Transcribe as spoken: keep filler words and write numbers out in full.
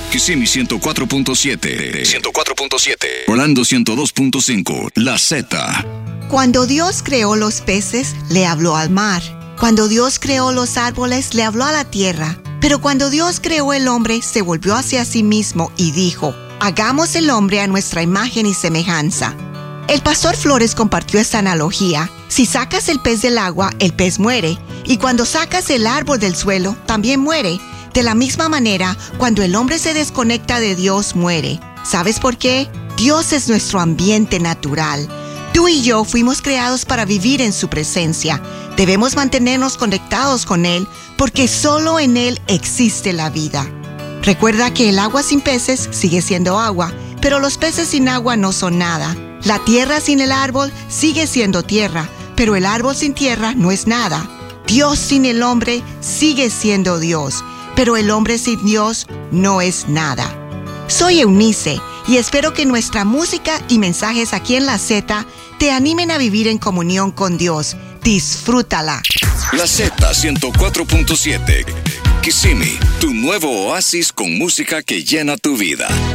Kissimmee ciento cuatro punto siete. ciento cuatro punto siete. Orlando ciento dos punto cinco. La Z. Cuando Dios creó los peces, le habló al mar. Cuando Dios creó los árboles, le habló a la tierra. Pero cuando Dios creó el hombre, se volvió hacia sí mismo y dijo: hagamos el hombre a nuestra imagen y semejanza. El pastor Flores compartió esta analogía. Si sacas el pez del agua, el pez muere. Y cuando sacas el árbol del suelo, también muere. De la misma manera, cuando el hombre se desconecta de Dios, muere. ¿Sabes por qué? Dios es nuestro ambiente natural. Tú y yo fuimos creados para vivir en su presencia. Debemos mantenernos conectados con Él, porque solo en Él existe la vida. Recuerda que el agua sin peces sigue siendo agua, pero los peces sin agua no son nada. La tierra sin el árbol sigue siendo tierra, pero el árbol sin tierra no es nada. Dios sin el hombre sigue siendo Dios, pero el hombre sin Dios no es nada. Soy Eunice y espero que nuestra música y mensajes aquí en La Z te animen a vivir en comunión con Dios. Disfrútala. La Z ciento cuatro punto siete. Kissimmee, tu nuevo oasis con música que llena tu vida.